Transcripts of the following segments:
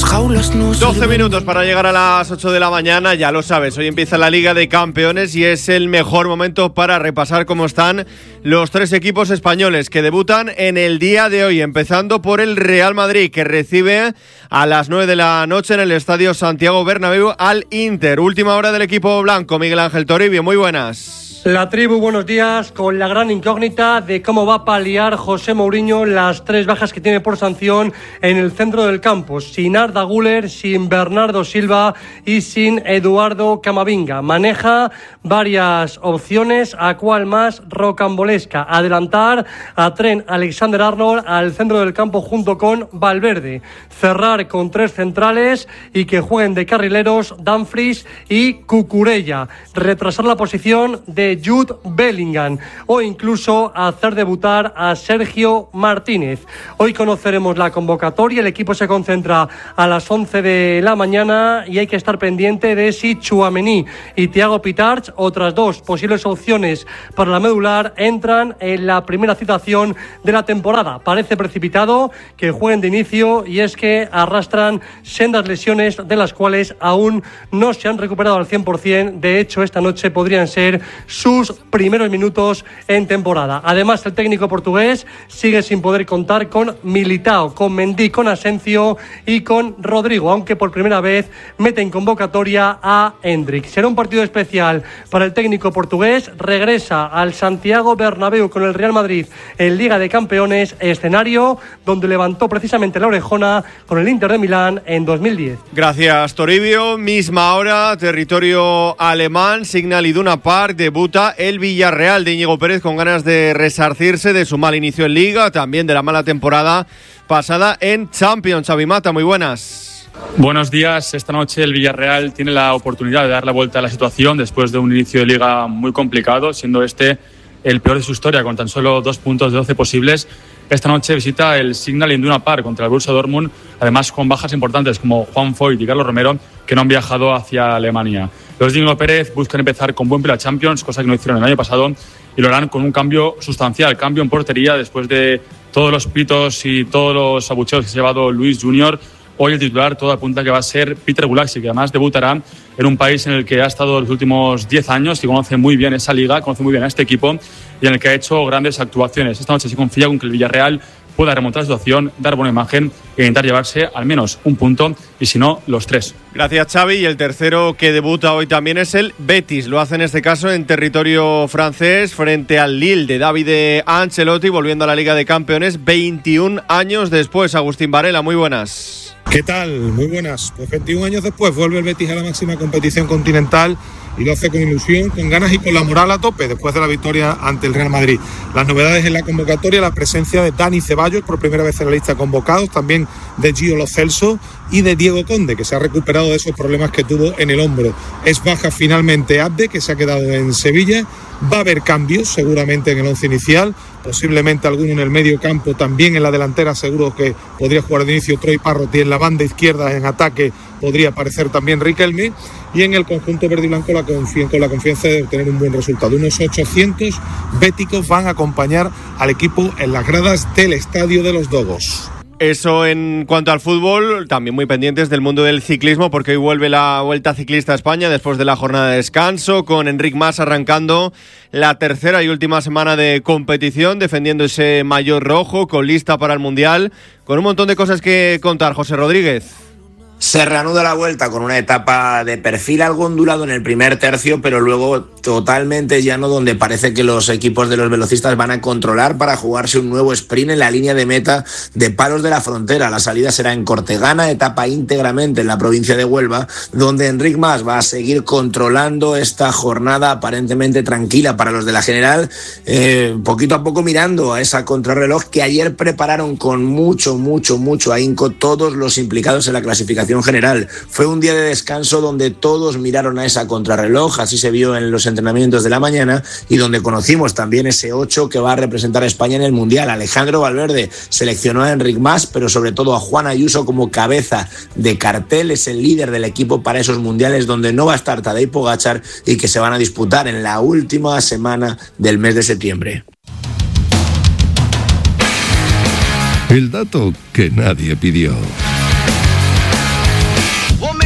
jaulas no 12 minutos para llegar a las 8 de la mañana, ya lo sabes, hoy empieza la Liga de Campeones y es el mejor momento para repasar cómo están los tres equipos españoles que debutan en el día de hoy, empezando por el Real Madrid, que recibe a las 9 de la noche en el Estadio Santiago Bernabéu al Inter. Última hora del equipo blanco, Miguel Ángel Toribio, muy buenas. La tribu, buenos días, con la gran incógnita de cómo va a paliar José Mourinho las tres bajas que tiene por sanción en el centro del campo, sin Arda Güler, sin Bernardo Silva y sin Eduardo Camavinga. Maneja varias opciones, a cuál más rocambolesca: adelantar a Trent Alexander-Arnold al centro del campo junto con Valverde, cerrar con tres centrales y que jueguen de carrileros Dumfries y Cucurella, retrasar la posición de Jude Bellingham o incluso hacer debutar a Sergio Martínez. Hoy conoceremos la convocatoria, el equipo se concentra a las 11 de la mañana y hay que estar pendiente de si Tchouaméni y Thiago Pitarch, otras dos posibles opciones para la medular, entran en la primera citación de la temporada. Parece precipitado que jueguen de inicio y es que arrastran sendas lesiones de las cuales aún no se han recuperado al 100%. De hecho, esta noche podrían ser sus primeros minutos en temporada. Además, el técnico portugués sigue sin poder contar con Militao, con Mendy, con Asensio y con Rodrigo, aunque por primera vez mete en convocatoria a Endrick. Será un partido especial para el técnico portugués. Regresa al Santiago Bernabéu con el Real Madrid en Liga de Campeones, escenario donde levantó precisamente la orejona con el Inter de Milán en 2010. Gracias, Toribio. Misma hora, territorio alemán, Signal Iduna Park, debuta el Villarreal de Íñigo Pérez con ganas de resarcirse de su mal inicio en Liga, también de la mala temporada pasada en Champions. Xavi Mata, muy buenas. Buenos días. Esta noche el Villarreal tiene la oportunidad de dar la vuelta a la situación después de un inicio de Liga muy complicado, siendo este el peor de su historia, con tan solo 2 puntos de 12 posibles. Esta noche visita el Signal Iduna Park contra el Borussia Dortmund, además con bajas importantes como Juan Foyt y Carlos Romero, que no han viajado hacia Alemania. Los de Íñigo Pérez buscan empezar con buen pie la Champions, cosa que no hicieron el año pasado, y lo harán con un cambio sustancial, cambio en portería después de todos los pitos y todos los abucheos que se ha llevado Luis Junior. Hoy el titular todo apunta que va a ser Peter Gulacsi, que además debutará en un país en el que ha estado los últimos 10 años y conoce muy bien esa liga, conoce muy bien a este equipo y en el que ha hecho grandes actuaciones. Esta noche se confía con que el Villarreal pueda remontar la situación, dar buena imagen e intentar llevarse al menos un punto y si no, los 3. Gracias, Xavi. Y el tercero que debuta hoy también es el Betis. Lo hace en este caso en territorio francés frente al Lille de Davide Ancelotti, volviendo a la Liga de Campeones 21 años después. Agustín Varela, muy buenas. ¿Qué tal? Muy buenas. Pues 21 años después vuelve el Betis a la máxima competición continental y lo hace con ilusión, con ganas y con la moral a tope después de la victoria ante el Real Madrid. Las novedades en la convocatoria: la presencia de Dani Ceballos por primera vez en la lista de convocados, también de Gio Lo Celso y de Diego Conde, que se ha recuperado de esos problemas que tuvo en el hombro. Es baja finalmente Abde, que se ha quedado en Sevilla. Va a haber cambios seguramente en el once inicial, posiblemente alguno en el medio campo, también en la delantera seguro que podría jugar de inicio Troy Parrott, y en la banda izquierda en ataque podría aparecer también Riquelme, y en el conjunto verde y blanco con la confianza de obtener un buen resultado. Unos 800 béticos van a acompañar al equipo en las gradas del Estadio de los Dogos. Eso en cuanto al fútbol, también muy pendientes del mundo del ciclismo, porque hoy vuelve la Vuelta Ciclista a España después de la jornada de descanso, con Enric Mas arrancando la tercera y última semana de competición, defendiendo ese maillot rojo, con lista para el Mundial, con un montón de cosas que contar. José Rodríguez. Se reanuda la Vuelta con una etapa de perfil algo ondulado en el primer tercio, pero luego totalmente llano, donde parece que los equipos de los velocistas van a controlar para jugarse un nuevo sprint en la línea de meta de Palos de la Frontera. La salida será en Cortegana, etapa íntegramente en la provincia de Huelva, donde Enric Mas va a seguir controlando esta jornada aparentemente tranquila para los de la General, poquito a poco mirando a esa contrarreloj que ayer prepararon con mucho ahínco todos los implicados en la clasificación general. Fue un día de descanso donde todos miraron a esa contrarreloj, así se vio en los entrenamientos de la mañana, y donde conocimos también ese 8 que va a representar a España en el Mundial. Alejandro Valverde seleccionó a Enric Mas, pero sobre todo a Juan Ayuso como cabeza de cartel. Es el líder del equipo para esos mundiales, donde no va a estar Tadej Pogačar y que se van a disputar en la última semana del mes de septiembre. El dato que nadie pidió.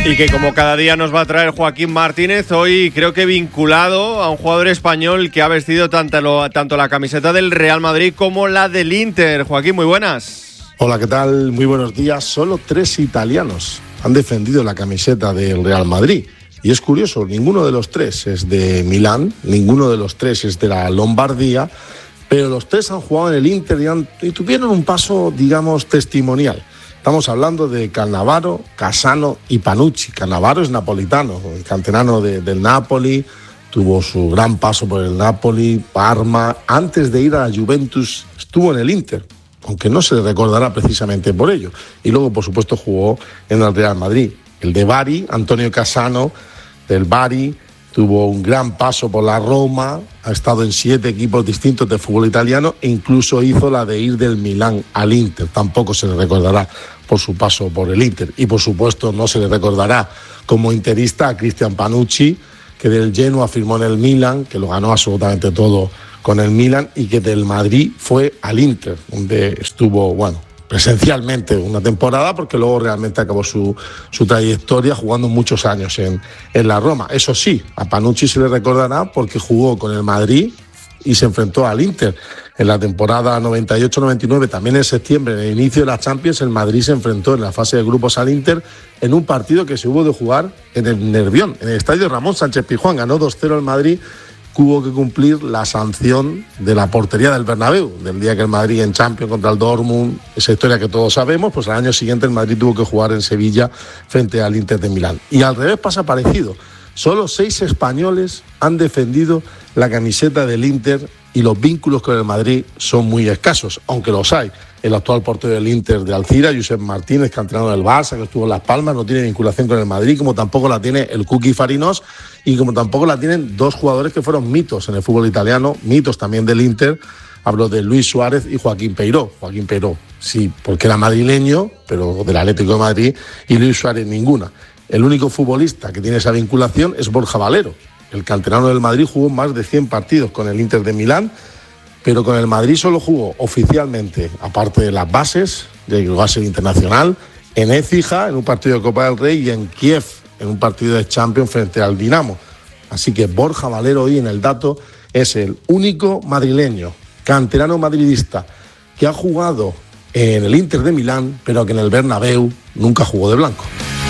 Y que como cada día nos va a traer Joaquín Martínez, hoy creo que vinculado a un jugador español que ha vestido tanto la camiseta del Real Madrid como la del Inter. Joaquín, muy buenas. Hola, ¿qué tal? Muy buenos días. Solo 3 italianos han defendido la camiseta del Real Madrid. Y es curioso, ninguno de los 3 es de Milán, ninguno de los 3 es de la Lombardía, pero los 3 han jugado en el Inter y tuvieron un paso, digamos, testimonial. Estamos hablando de Cannavaro, Cassano y Panucci. Cannavaro es napolitano, el canterano del Napoli, tuvo su gran paso por el Napoli, Parma. Antes de ir a la Juventus estuvo en el Inter, aunque no se le recordará precisamente por ello. Y luego, por supuesto, jugó en el Real Madrid. El de Bari, Antonio Cassano, del Bari, tuvo un gran paso por la Roma, ha estado en 7 equipos distintos de fútbol italiano e incluso hizo la de ir del Milán al Inter. Tampoco se le recordará por su paso por el Inter. Y por supuesto no se le recordará como interista a Cristian Panucci, que del Genoa firmó en el Milan, que lo ganó absolutamente todo con el Milan, y que del Madrid fue al Inter, donde estuvo, presencialmente una temporada, porque luego realmente acabó su trayectoria jugando muchos años en la Roma. Eso sí, a Panucci se le recordará porque jugó con el Madrid y se enfrentó al Inter. En la temporada 98-99, también en septiembre, en el inicio de la Champions, el Madrid se enfrentó en la fase de grupos al Inter en un partido que se hubo de jugar en el Nervión, en el estadio Ramón Sánchez Pizjuán. Ganó 2-0 el Madrid. Hubo que cumplir la sanción de la portería del Bernabéu, del día que el Madrid en Champions contra el Dortmund, esa historia que todos sabemos, pues al año siguiente el Madrid tuvo que jugar en Sevilla frente al Inter de Milán. Y al revés pasa parecido. Solo 6 españoles han defendido la camiseta del Inter y los vínculos con el Madrid son muy escasos, aunque los hay. El actual portero del Inter de Alcira, Josep Martínez, que ha entrenado en el Barça, que estuvo en Las Palmas, no tiene vinculación con el Madrid, como tampoco la tiene el Cuqui Fariñós y como tampoco la tienen 2 jugadores que fueron mitos en el fútbol italiano, mitos también del Inter. Hablo de Luis Suárez y Joaquín Peiró. Joaquín Peiró, sí, porque era madrileño, pero del Atlético de Madrid, y Luis Suárez ninguna. El único futbolista que tiene esa vinculación es Borja Valero. El canterano del Madrid jugó más de 100 partidos con el Inter de Milán, pero con el Madrid solo jugó oficialmente, aparte de las bases, llegó a ser internacional, en Écija, en un partido de Copa del Rey, y en Kiev, en un partido de Champions frente al Dinamo. Así que Borja Valero hoy en el dato es el único madrileño, canterano madridista, que ha jugado en el Inter de Milán, pero que en el Bernabéu nunca jugó de blanco.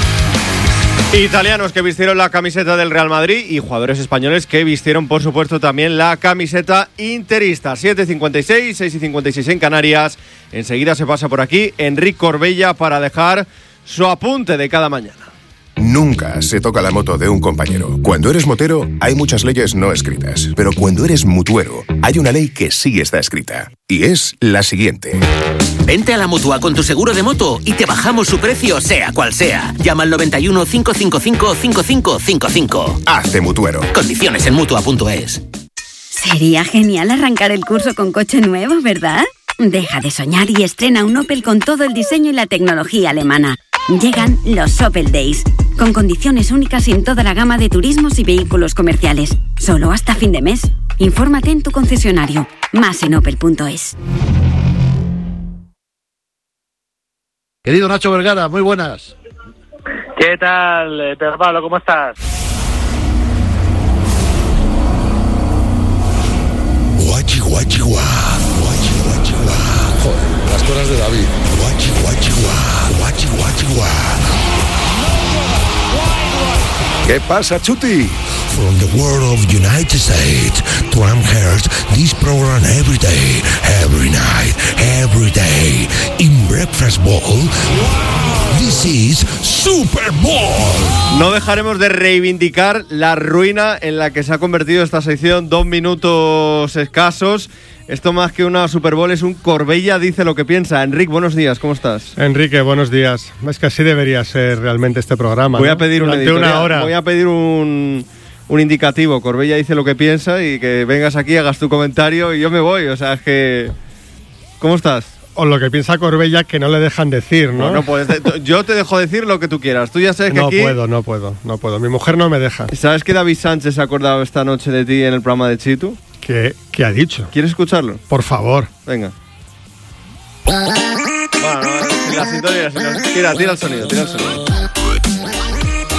Italianos que vistieron la camiseta del Real Madrid y jugadores españoles que vistieron, por supuesto, también la camiseta interista. 7:56, 6:56 en Canarias. Enseguida se pasa por aquí Enric Corbella para dejar su apunte de cada mañana. Nunca se toca la moto de un compañero. Cuando eres motero, hay muchas leyes no escritas. Pero cuando eres mutuero, hay una ley que sí está escrita. Y es la siguiente. Vente a la Mutua con tu seguro de moto y te bajamos su precio, sea cual sea. Llama al 91 555 5555. Hazte mutuero. Condiciones en Mutua.es. Sería genial arrancar el curso con coche nuevo, ¿verdad? Deja de soñar y estrena un Opel con todo el diseño y la tecnología alemana. Llegan los Opel Days, con condiciones únicas en toda la gama de turismos y vehículos comerciales. Solo hasta fin de mes. Infórmate en tu concesionario. Más en opel.es. Querido Nacho Vergara, muy buenas. ¿Qué tal, Pedro Pablo? ¿Cómo estás? Guachi, guachi, guá. Guachi, guachi, guá. Joder, las cosas de David. Guachi, guachi, guá. Guachi, guachi, guá. ¿Qué pasa, Chuti? From the world of United States to Amherst, this program every day, every night, every day. In Breakfast Bowl, this is Super Bowl. No dejaremos de reivindicar la ruina en la que se ha convertido esta sección. 2 minutos escasos. Esto más que una Super Bowl es un Corbella dice lo que piensa. Enric, buenos días, ¿cómo estás? Enrique, buenos días. Es que así debería ser realmente este programa. Voy a pedir una hora. Voy a pedir un indicativo. Corbella dice lo que piensa y que vengas aquí, hagas tu comentario y yo me voy. O sea, es que... ¿Cómo estás? O lo que piensa Corbella que no le dejan decir, ¿no? No puedes. Yo te dejo decir lo que tú quieras. Tú ya sabes que no aquí... No puedo. Mi mujer no me deja. ¿Sabes que David Sánchez se ha acordado esta noche de ti en el programa de Chitu? ¿Qué ha dicho? ¿Quieres escucharlo? Por favor. Venga. Bueno, la sintonía, tira el sonido.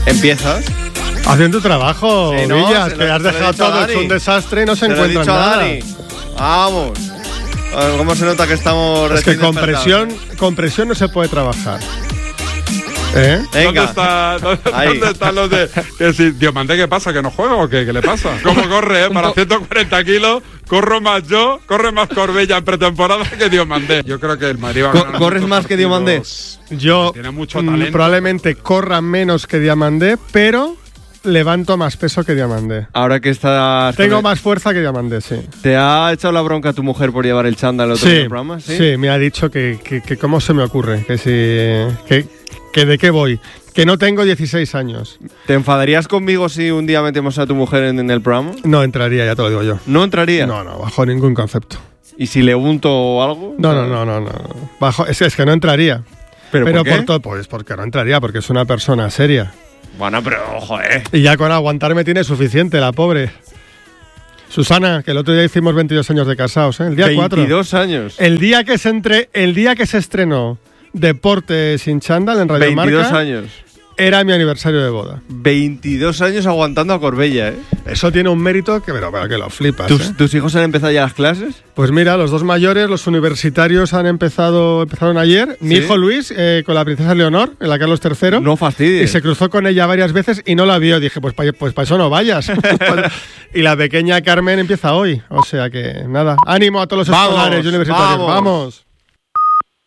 Empiezas. Haciendo tu trabajo, Sí, ¿no? Villas, Se que lo- has se lo he dejado dicho a todo Dani. hecho un desastre y no se Te lo he encuentra dicho a nada. Dani. Vamos. A ver, ¿cómo se nota que estamos Es que recién despertados? con presión no se puede trabajar. ¿Eh? Venga. ¿Dónde están los de...? Que si, Diomandé, ¿qué pasa? ¿Que no juega o qué? ¿Qué le pasa? ¿Cómo corre, Para 140 kilos, corre más Corbella en pretemporada que Diomandé. Yo creo que el Madrid va a ganar. ¿Corres más que Diomandé? Yo Tiene mucho talento. probablemente corra menos que Diamandé, pero levanto más peso que Diamandé. Ahora que estás... Tengo más fuerza que Diamandé, sí. ¿Te ha echado la bronca tu mujer por llevar el chándal al otro día del programa? Sí, me ha dicho que cómo se me ocurre, que si... que de qué voy, que no tengo 16 años. ¿Te enfadarías conmigo si un día metemos a tu mujer en el programa? No entraría, ya te lo digo yo. ¿No entraría? No, bajo ningún concepto. ¿Y si le unto algo? No. Bajo, es que no entraría. ¿Pero por qué? por todo, pues porque no entraría, porque es una persona seria. Bueno, pero ojo, Y ya con aguantarme tiene suficiente, la pobre. Susana, que el otro día hicimos 22 años de casados, ¿eh? El día 4. 22 años. El día que se estrenó Deporte sin chándal en Radio 22 Marca, años. era mi aniversario de boda. 22 años aguantando a Corbella, ¿eh? Eso tiene un mérito que, pero que lo flipas. ¿Tus hijos han empezado ya las clases? Pues mira, los dos mayores, los universitarios empezaron ayer. Mi hijo Luis, con la princesa Leonor, en la Carlos III. No fastidies. Y se cruzó con ella varias veces y no la vio. Dije, pues para eso no vayas. Y la pequeña Carmen empieza hoy. O sea que, nada, ánimo a todos los escolares y universitarios. ¡Vamos!